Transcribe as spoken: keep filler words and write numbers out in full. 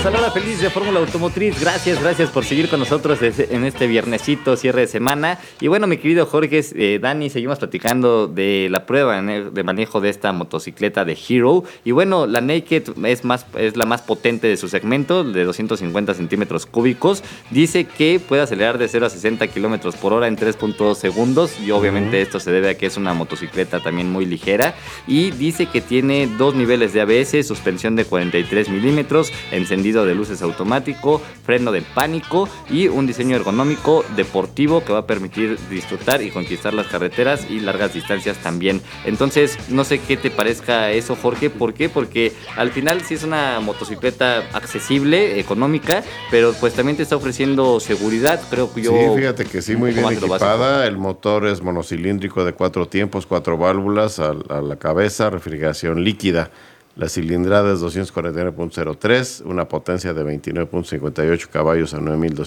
a la hora feliz de Fórmula Automotriz. Gracias, gracias por seguir con nosotros en este viernesito, cierre de semana. Y bueno, mi querido Jorge, eh, Dani, seguimos platicando de la prueba de manejo de esta motocicleta de Hero. Y bueno, la Naked es, más, es la más potente de su segmento, de doscientos cincuenta centímetros cúbicos. Dice que puede acelerar de cero a sesenta kilómetros por hora en tres punto dos segundos. Y obviamente uh-huh. esto se debe a que es una motocicleta también muy ligera. Y dice que tiene dos niveles de A B S, suspensión de cuarenta y tres milímetros, encendido de luces automático, freno de pánico y un diseño ergonómico deportivo que va a permitir disfrutar y conquistar las carreteras y largas distancias también. Entonces, no sé qué te parezca eso, Jorge. ¿Por qué? Porque al final sí es una motocicleta accesible, económica, pero pues también te está ofreciendo seguridad, creo que yo. Sí, fíjate que sí, muy bien equipada. El motor es monocilíndrico de cuatro tiempos, cuatro válvulas a, a la cabeza, refrigeración líquida. La cilindrada es doscientos cuarenta y nueve punto cero tres, una potencia de veintinueve punto cincuenta y ocho caballos a nueve mil